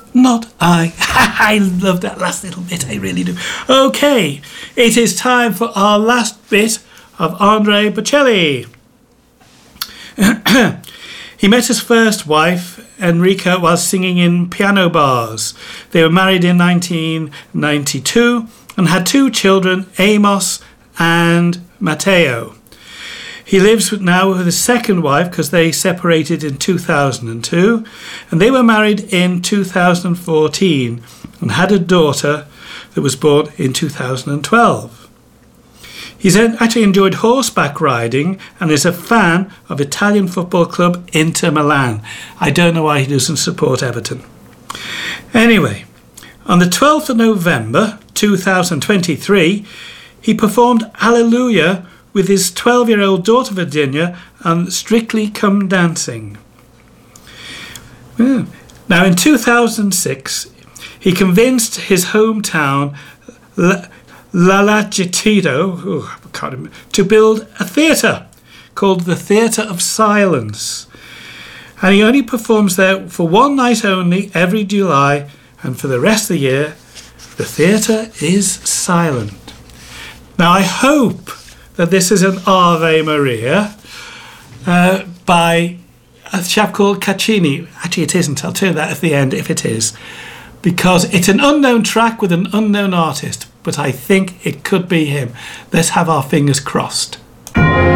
not I. I love that last little bit, I really do. Okay, it is time for our last bit of Andrea Bocelli. He met his first wife, Enrica, while singing in piano bars. They were married in 1992 and had 2 children, Amos and Matteo. He lives now with his second wife because they separated in 2002, and they were married in 2014 and had a daughter that was born in 2012. He's actually enjoyed horseback riding and is a fan of Italian football club Inter Milan. I don't know why he doesn't support Everton. Anyway, on the 12th of November 2023, he performed Hallelujah with his 12-year-old daughter Virginia on Strictly Come Dancing. Now, in 2006, he convinced his hometown Lalagitito to build a theatre called the Theatre of Silence. And he only performs there for one night only every July, and for the rest of the year, the theatre is silent. Now, I hope that this is an Ave Maria by a chap called Caccini. Actually, it isn't. I'll tell you that at the end if it is, because it's an unknown track with an unknown artist, but I think it could be him. Let's have our fingers crossed.